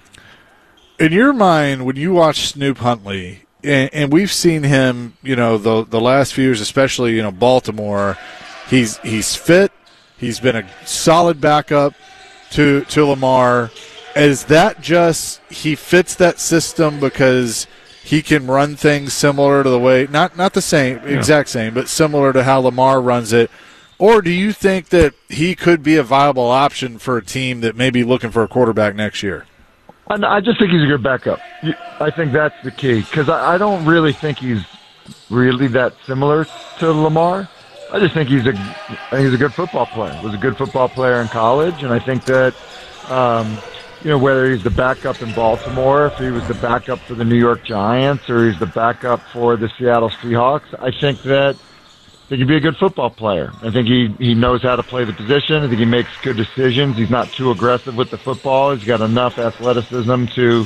In your mind, when you watch Snoop Huntley, and we've seen him, you know, the last few years, especially, you know, Baltimore, he's fit, he's been a solid backup to Lamar. Is that just he fits that system because he can run things similar to the way, not the same, exact same, but similar to how Lamar runs it? Or do you think that he could be a viable option for a team that may be looking for a quarterback next year? I just think he's a good backup. I think that's the key, because I don't really think he's really that similar to Lamar. I just think he's a good football player. Was a good football player in college, and I think that you know, whether he's the backup in Baltimore, if he was the backup for the New York Giants, or he's the backup for the Seattle Seahawks, I think that he can be a good football player. I think he knows how to play the position. I think he makes good decisions. He's not too aggressive with the football. He's got enough athleticism to,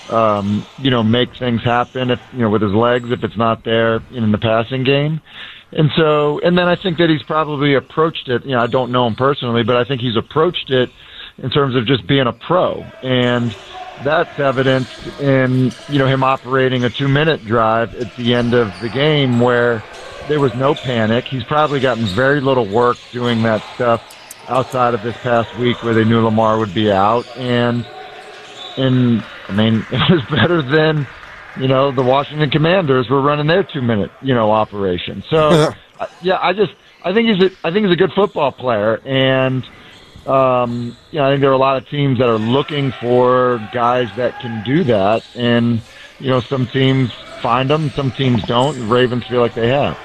you know, make things happen if, you know, with his legs, if it's not there in the passing game. And so, and then I think that he's probably approached it, you know, I don't know him personally, but I think he's approached it in terms of just being a pro. And that's evidenced in, you know, him operating a 2-minute drive at the end of the game where there was no panic. He's probably gotten very little work doing that stuff outside of this past week where they knew Lamar would be out. And I mean, it was better than, you know, the Washington Commanders were running their 2-minute, you know, operation. So, yeah, I think he's a good football player. And, you know, I think there are a lot of teams that are looking for guys that can do that, and, you know, some teams find them, some teams don't, and Ravens feel like they have.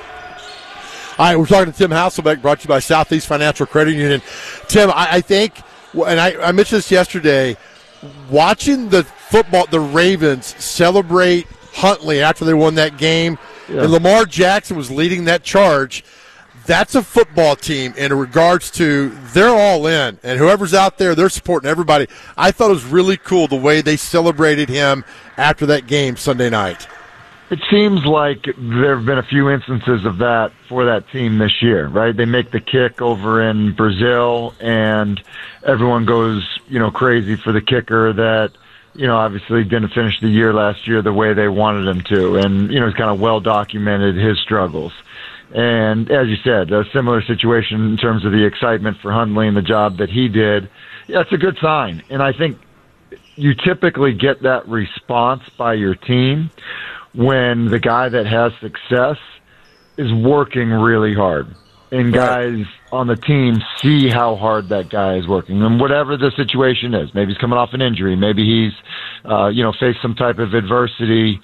All right, we're talking to Tim Hasselbeck, brought to you by Southeast Financial Credit Union. Tim, I think, and I mentioned this yesterday, watching the the Ravens celebrate Huntley after they won that game, and Lamar Jackson was leading that charge. That's a football team in regards to they're all in, and whoever's out there, they're supporting everybody. I thought it was really cool the way they celebrated him after that game Sunday night. It seems like there have been a few instances of that for that team this year, right? They make the kick over in Brazil, and everyone goes, crazy for the kicker that, obviously didn't finish the year last year the way they wanted him to. And, it's kind of well documented his struggles. And as you said, a similar situation in terms of the excitement for Hundley and the job that he did. Yeah, it's a good sign. And I think you typically get that response by your team when the guy that has success is working really hard. And guys on the team see how hard that guy is working. And whatever the situation is, maybe he's coming off an injury, maybe he's, faced some type of adversity,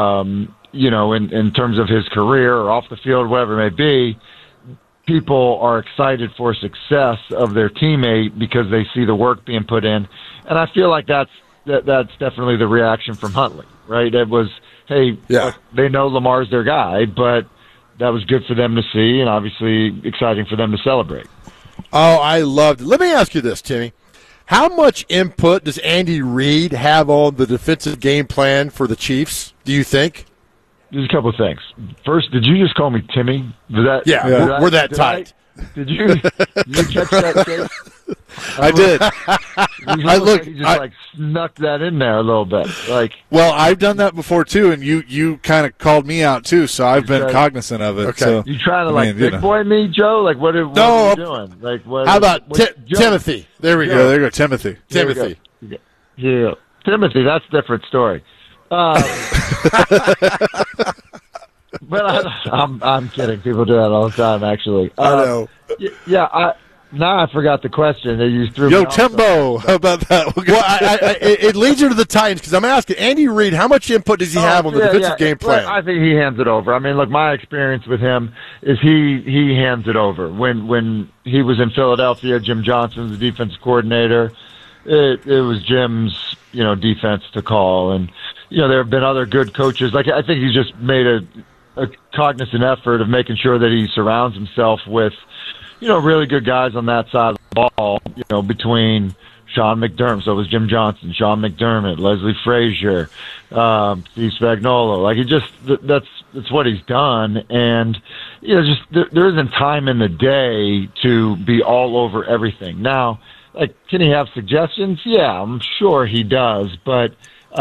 in terms of his career or off the field, whatever it may be, people are excited for success of their teammate because they see the work being put in. And I feel like that's definitely the reaction from Huntley, right? It was, hey, look, they know Lamar's their guy, but that was good for them to see and obviously exciting for them to celebrate. Oh, I loved it. Let me ask you this, Timmy. How much input does Andy Reid have on the defensive game plan for the Chiefs, do you think? There's a couple of things. First, did you just call me Timmy? We're that tight. Did you catch that tape? I did. You just snuck that in there a little bit. Well, I've done that before too, and you kind of called me out too, so I've been cognizant of it. Okay. So, you trying to big boy me, Joe? What are you doing? How about Timothy? There we go. There you go, Timothy. Timothy. Yeah, Timothy. That's a different story. But I'm kidding. People do that all the time, actually. I know. Now I forgot the question that you threw me off. Timbo, how about that? It leads you to the Titans because I'm asking Andy Reid, how much input does he have on the defensive game plan? I think he hands it over. I mean, look, my experience with him is he hands it over. When he was in Philadelphia, Jim Johnson's the defensive coordinator. It was Jim's, defense to call. And, there have been other good coaches. I think he's just made a cognizant effort of making sure that he surrounds himself with, really good guys on that side of the ball, between Sean McDermott. So it was Jim Johnson, Sean McDermott, Leslie Frazier, Steve Spagnuolo. That's what he's done. And, there isn't time in the day to be all over everything. Now, can he have suggestions? Yeah, I'm sure he does. But,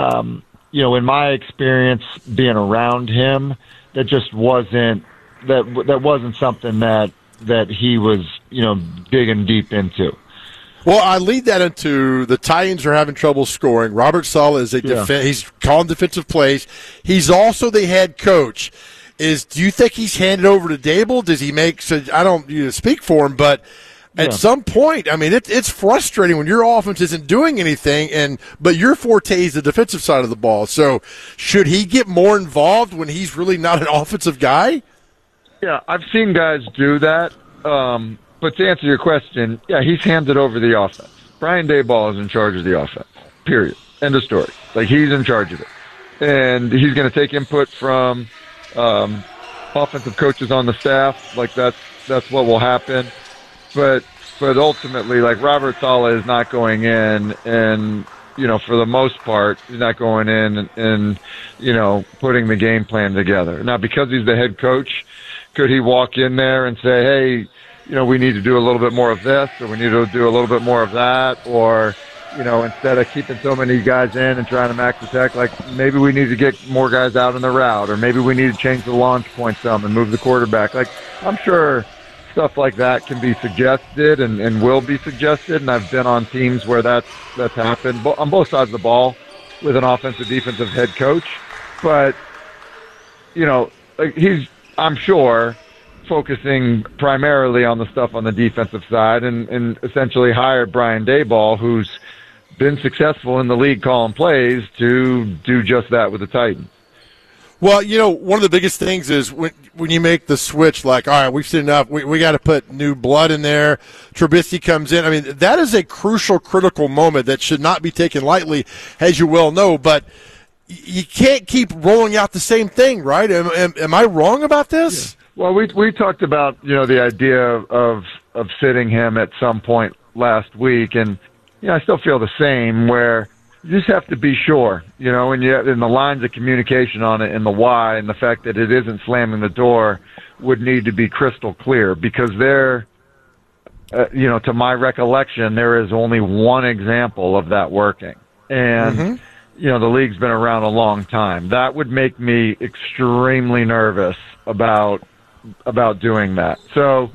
in my experience being around him, that just wasn't something that he was, digging deep into. Well, I lead that into the Titans are having trouble scoring. Robert Saleh is he's calling defensive plays. He's also the head coach. Do you think he's handed over to Dable? Does he make? So I don't speak for him, but at some point, I mean, it's frustrating when your offense isn't doing anything, but your forte is the defensive side of the ball. So should he get more involved when he's really not an offensive guy? Yeah, I've seen guys do that. But to answer your question, he's handed over the offense. Brian Daboll is in charge of the offense, period. End of story. He's in charge of it. And he's going to take input from offensive coaches on the staff. That's what will happen. But ultimately, Robert Saleh is not going in and, for the most part, he's not going in and putting the game plan together. Now, because he's the head coach, could he walk in there and say, hey, we need to do a little bit more of this, or we need to do a little bit more of that, or, instead of keeping so many guys in and trying to max attack, maybe we need to get more guys out in the route, or maybe we need to change the launch point some and move the quarterback. I'm sure stuff like that can be suggested and will be suggested, and I've been on teams where that's happened on both sides of the ball with an offensive, defensive head coach. But, he's, I'm sure, focusing primarily on the stuff on the defensive side and essentially hired Brian Daboll, who's been successful in the league calling plays, to do just that with the Titans. Well, one of the biggest things is when you make the switch, like, all right, we've seen enough. We got to put new blood in there. Trubisky comes in. I mean, that is a crucial, critical moment that should not be taken lightly, as you well know. But you can't keep rolling out the same thing, right? Am I wrong about this? Yeah. Well, we talked about the idea of sitting him at some point last week, and I still feel the same where. You just have to be sure, and the lines of communication on it and the why and the fact that it isn't slamming the door would need to be crystal clear because there, to my recollection, there is only one example of that working. And, the league's been around a long time. That would make me extremely nervous about doing that. So,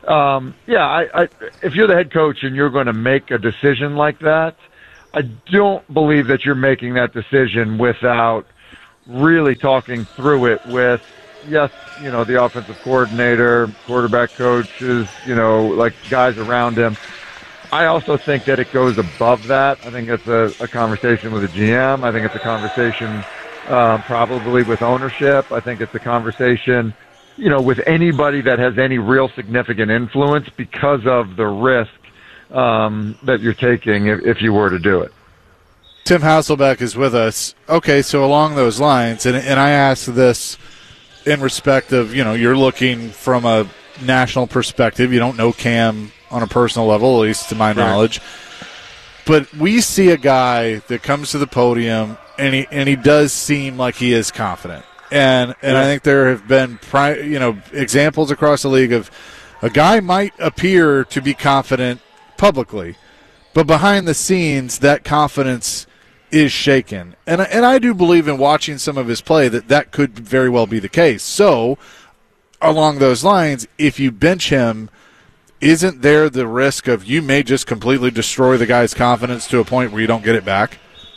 if you're the head coach and you're going to make a decision like that, I don't believe that you're making that decision without really talking through it with, the offensive coordinator, quarterback coaches, like guys around him. I also think that it goes above that. I think it's a conversation with a GM. I think it's a conversation probably with ownership. I think it's a conversation, with anybody that has any real significant influence because of the risk that you're taking if you were to do it. Tim Hasselbeck is with us. Okay, so along those lines, and I ask this in respect of, you're looking from a national perspective. You don't know Cam on a personal level, at least to my knowledge. But we see a guy that comes to the podium, and he does seem like he is confident. And I think there have been examples across the league of a guy might appear to be confident publicly, but behind the scenes, that confidence is shaken. And I do believe in watching some of his play that could very well be the case. So, along those lines, if you bench him, isn't there the risk of you may just completely destroy the guy's confidence to a point where you don't get it back?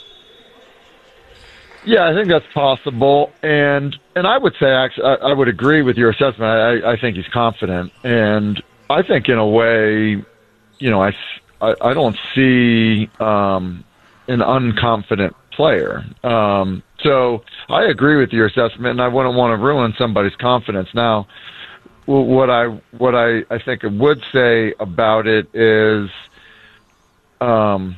Yeah, I think that's possible. And I would say, actually, I would agree with your assessment. I think he's confident. And I think in a way, I don't see an unconfident player. So I agree with your assessment, and I wouldn't want to ruin somebody's confidence. Now, what I think I would say about it is, so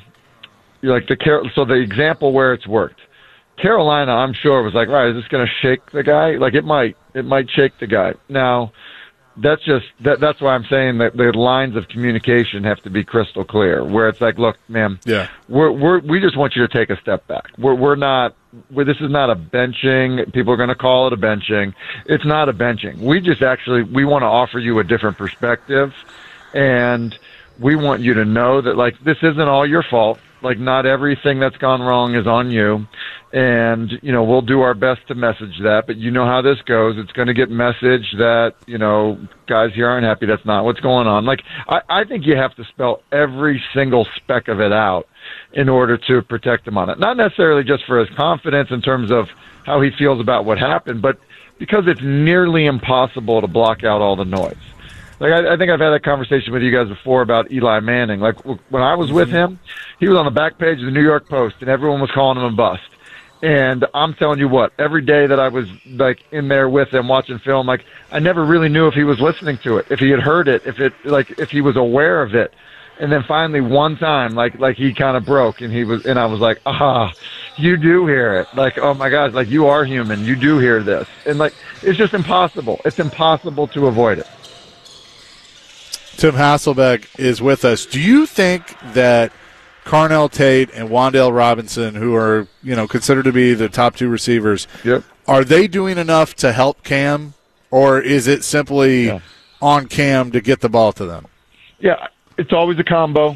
the example where it's worked. Carolina, I'm sure, was like, right, is this going to shake the guy? Like, it might shake the guy. Now, that's why I'm saying that the lines of communication have to be crystal clear, where it's like, look, man, we just want you to take a step back. This is not a benching. People are going to call it a benching. It's not a benching. We want to offer you a different perspective, and we want you to know that, like, this isn't all your fault. Like, not everything that's gone wrong is on you. And, we'll do our best to message that. But you know how this goes. It's going to get messaged that, guys here aren't happy. That's not what's going on. Like, I think you have to spell every single speck of it out in order to protect him on it. Not necessarily just for his confidence in terms of how he feels about what happened, but because it's nearly impossible to block out all the noise. Like, I think I've had that conversation with you guys before about Eli Manning. Like, when I was with him, he was on the back page of the New York Post, and everyone was calling him a bust. And I'm telling you what, every day that I was, like, in there with him watching film, like, I never really knew if he was listening to it, if he had heard it, if he was aware of it. And then finally one time, like he kind of broke, and I was like, you do hear it. Like, oh my gosh, like, you are human. You do hear this. And, like, it's just impossible. It's impossible to avoid it. Tim Hasselbeck is with us. Do you think that Carnell Tate and Wan'Dale Robinson, who are, considered to be the top two receivers, are they doing enough to help Cam, or is it simply on Cam to get the ball to them? Yeah, it's always a combo.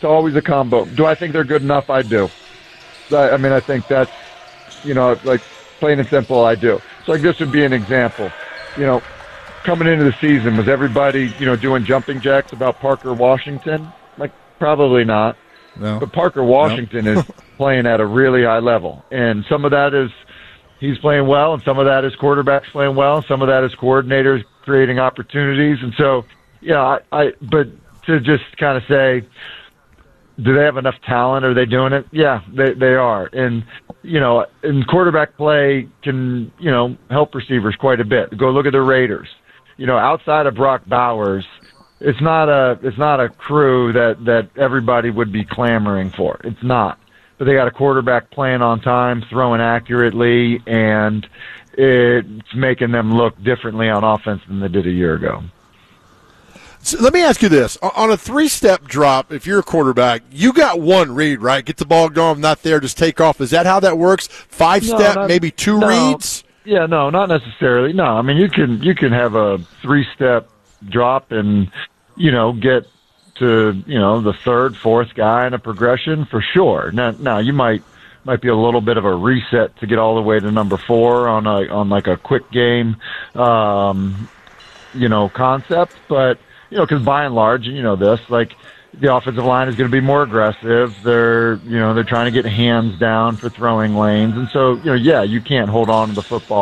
Do I think they're good enough? I do. I mean, I think that's, like, plain and simple, I do. So, like, this would be an example. Coming into the season, was everybody, doing jumping jacks about Parker Washington? Like, probably not. No. But Parker Washington is playing at a really high level. And some of that is he's playing well, and some of that is quarterbacks playing well, and some of that is coordinators creating opportunities. And so, but to just kind of say, Do they have enough talent? Are they doing it? Yeah, they are. And, and quarterback play can, help receivers quite a bit. Go look at the Raiders. Outside of Brock Bowers, it's not a crew that everybody would be clamoring for. It's not. But they got a quarterback playing on time, throwing accurately, and it's making them look differently on offense than they did a year ago. So let me ask you this. On a 3-step drop, if you're a quarterback, you got one read, right? Get the ball going, not there, just take off. Is that how that works? 5-step, maybe 2 reads? Yeah, no, not necessarily. No, I mean, you can have a 3-step drop and, get to, the 3rd, 4th guy in a progression for sure. Now you might be a little bit of a reset to get all the way to number 4 on like a quick game, concept, but because by and large, the offensive line is going to be more aggressive. They're trying to get hands down for throwing lanes. And so, you can't hold on to the football